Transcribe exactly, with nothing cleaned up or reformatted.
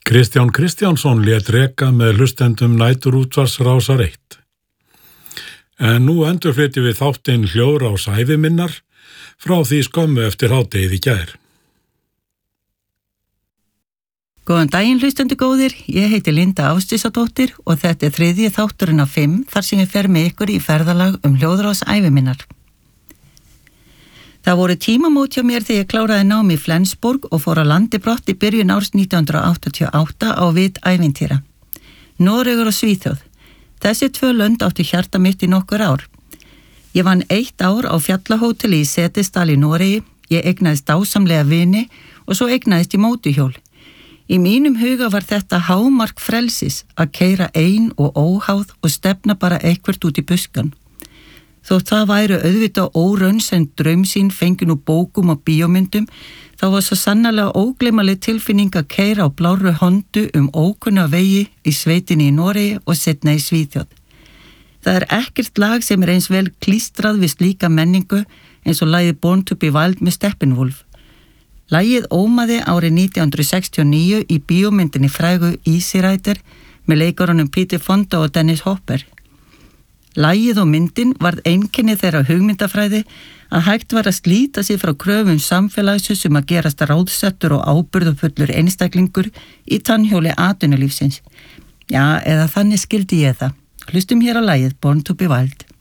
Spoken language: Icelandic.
Kristján Kristjánsson lét reka með hlustendum næturútvarpsrásar eitt. En nú endurflytjum við þáttinn Hljóðrás ævi minnar frá því skömmu eftir hádegið í gær. Góðan daginn hlustendur góðir, ég heiti Linda Ásdísadóttir og þetta er þriðji þátturinn af fimm þar sem ég fer með ykkur í ferðalag um Hljóðrás ævi minnar. Það voru tímamót hjá mér þegar ég kláraði nám í Flensborg og fór að landi brott í byrjun árs nítján hundruð áttatíu og átta á vit ævintýra. Noregur og Svíþjóð. Þessi tvö lönd áttu hjarta mitt í nokkur ár. Ég vann eitt ár á fjallahóteli í Setesdal í Noregi, ég eignaðist dásamlega vini og svo eignaðist ég mótuhjól. Í mínum huga var þetta hámark frelsis að keyra ein og óháð og stefna bara eitthvert út í buskan. Þótt það væru auðvitað óraunsænd draumsýn fengin úr bókum og bíómyndum, þá var svo sannarlega ógleymanleg tilfinning að keyra á blárri Hondu um ókunna vegi í sveitinni í Noregi og seinna í Svíþjóð. Það er ekkert lag sem er eins vel klístrað við slíka menningu eins og lagið Born to be Wild með Steppenwolf. Lagið ómaði árið nítján hundruð sextíu og níu í bíómyndinni frægu Easy Rider með leikarunum Peter Fonda og Dennis Hopper. Lagið og myndin varð einkenni þeirra hugmyndafræði að hægt var að slíta sig frá kröfum samfélagsins um að gerast ráðsettur og ábyrgðarfullur einstaklingur í tannhjóli atvinnulífsins. Já, eða þannig skildi ég það. Hlustum hér á lagið Born to be Wild.